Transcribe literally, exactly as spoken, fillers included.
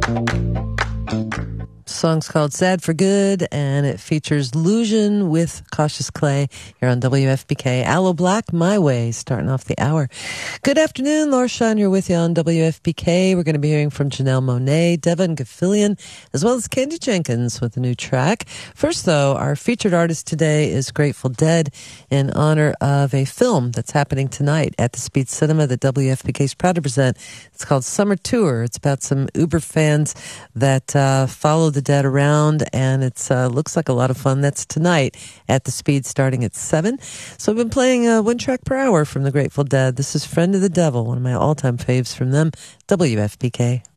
Song's called Sad for Good, and it features Lusion with Cautious Clay here on W F P K. Aloe Black, My Way, starting off the hour. Good afternoon, Laura Shine here with you on W F P K. We're going to be hearing from Janelle Monáe, Devin Gilfillian, as well as Candy Jenkins with a new track. First, though, our featured artist today is Grateful Dead in honor of a film that's happening tonight at the Speed Cinema that W F P K is proud to present. It's called Summer Tour. It's about some Uber fans that uh, follow the Dead around, and it uh, looks like a lot of fun. That's tonight at the Speed starting at seven. So I've been playing uh, one track per hour from the Grateful Dead. This is Friend of the Devil, one of my all-time faves from them, W F P K.